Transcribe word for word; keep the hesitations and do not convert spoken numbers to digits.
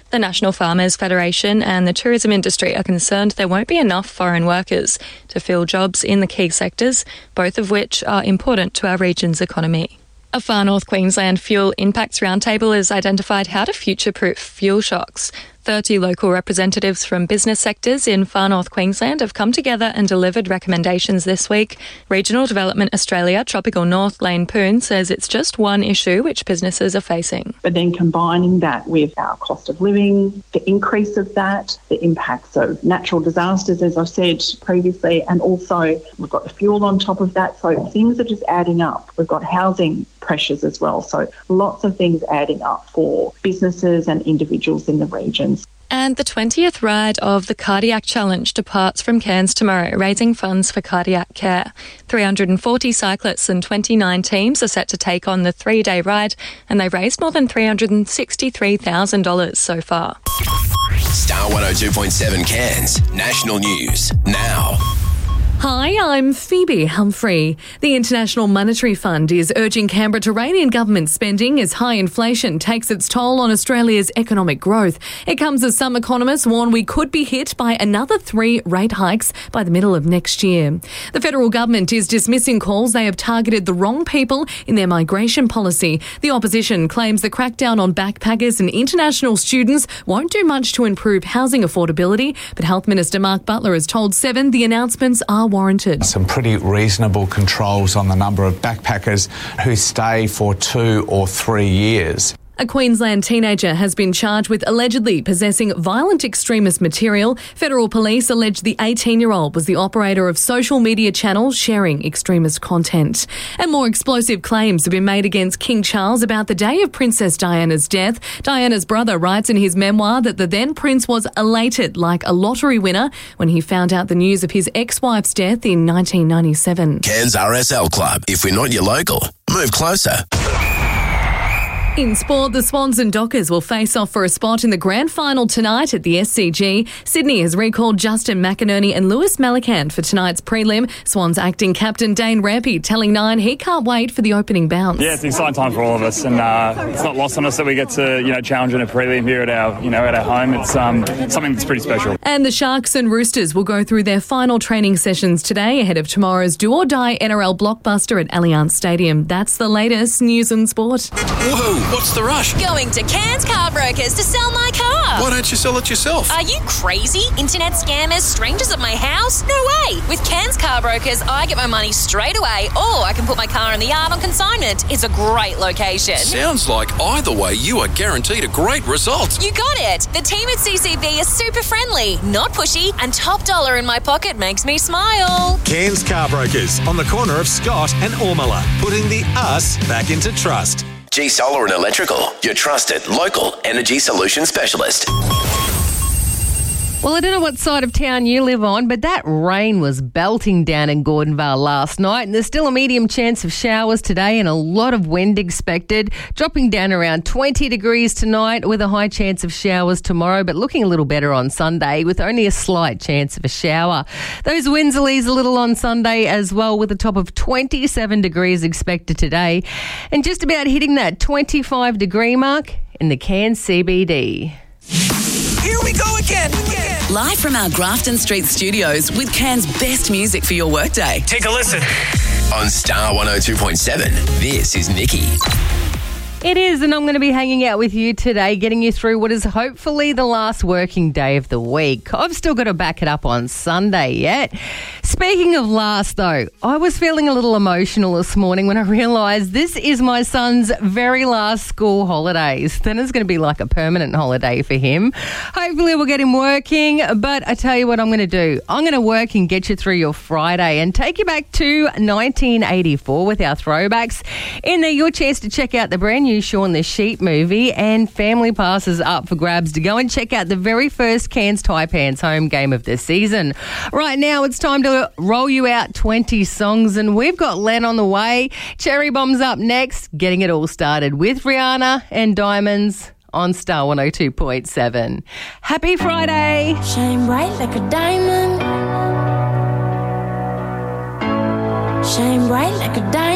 The National Farmers Federation and the tourism industry are concerned there won't be enough foreign workers to fill jobs in the key sectors, both of which are important to our region's economy. A Far North Queensland Fuel Impacts Roundtable has identified how to future-proof fuel shocks. thirty local representatives from business sectors in Far North Queensland have come together and delivered recommendations this week. Regional Development Australia Tropical North Lane Poon says it's just one issue which businesses are facing. But then combining that with our cost of living, the increase of that, the impacts of natural disasters, as I said previously, and also we've got the fuel on top of that. So things are just adding up. We've got housing pressures as well. So lots of things adding up for businesses and individuals in the regions. And the twentieth ride of the Cardiac Challenge departs from Cairns tomorrow, raising funds for cardiac care. three hundred forty cyclists and twenty-nine teams are set to take on the three-day ride, and they've raised more than three hundred sixty-three thousand dollars so far. Star one oh two point seven Cairns, national news now. Hi, I'm Phoebe Humphrey. The International Monetary Fund is urging Canberra to rein in government spending as high inflation takes its toll on Australia's economic growth. It comes as some economists warn we could be hit by another three rate hikes by the middle of next year. The federal government is dismissing calls they have targeted the wrong people in their migration policy. The opposition claims the crackdown on backpackers and international students won't do much to improve housing affordability, but Health Minister Mark Butler has told Seven the announcements are warranted. Some pretty reasonable controls on the number of backpackers who stay for two or three years. A Queensland teenager has been charged with allegedly possessing violent extremist material. Federal police allege the eighteen-year-old was the operator of social media channels sharing extremist content. And more explosive claims have been made against King Charles about the day of Princess Diana's death. Diana's brother writes in his memoir that the then prince was elated like a lottery winner when he found out the news of his ex-wife's death in nineteen ninety-seven. Cairns R S L Club. If we're not your local, move closer. In sport, the Swans and Dockers will face off for a spot in the grand final tonight at the S C G. Sydney has recalled Justin McInerney and Lewis Malakand for tonight's prelim. Swans acting captain Dane Rampy telling Nine he can't wait for the opening bounce. Yeah, it's an exciting time for all of us, and uh, it's not lost on us that we get to, you know, challenge in a prelim here at our, you know, at our home. It's um, something that's pretty special. And the Sharks and Roosters will go through their final training sessions today ahead of tomorrow's do-or-die N R L blockbuster at Allianz Stadium. That's the latest news and sport. Whoa, what's the rush? Going to Cairns Car Brokers to sell my car. Why don't you sell it yourself? Are you crazy? Internet scammers, strangers at my house? No way. With Cairns Car Brokers, I get my money straight away, or I can put my car in the yard on consignment. It's a great location. Sounds like either way you are guaranteed a great result. You got it. The team at C C B is super friendly, not pushy, and top dollar in my pocket makes me smile. Cairns Car Brokers on the corner of Scott and Ormala, putting the us back into trust. G Solar and Electrical, your trusted local energy solution specialist. Well, I don't know what side of town you live on, but that rain was belting down in Gordonvale last night, and there's still a medium chance of showers today and a lot of wind expected, dropping down around twenty degrees tonight with a high chance of showers tomorrow, but looking a little better on Sunday with only a slight chance of a shower. Those winds will ease a little on Sunday as well, with a top of twenty-seven degrees expected today, and just about hitting that twenty-five degree mark in the Cairns C B D. Here we go again. Live from our Grafton Street studios with Cairns' best music for your workday. Take a listen. On Star one oh two point seven, this is Nikki. It is, and I'm going to be hanging out with you today, getting you through what is hopefully the last working day of the week. I've still got to back it up on Sunday yet. Speaking of last, though, I was feeling a little emotional this morning when I realised this is my son's very last school holidays. Then it's going to be like a permanent holiday for him. Hopefully we'll get him working, but I tell you what I'm going to do. I'm going to work and get you through your Friday and take you back to nineteen eighty-four with our throwbacks. In there, your chance to check out the brand new Shaun the Sheep movie, and family passes up for grabs to go and check out the very first Cairns Taipans home game of the season. Right now, it's time to roll you out twenty songs, and we've got Len on the way. Cherry Bomb's up next, getting it all started with Rihanna and Diamonds on Star one oh two point seven. Happy Friday! Shine bright like a diamond. Shine bright like a diamond.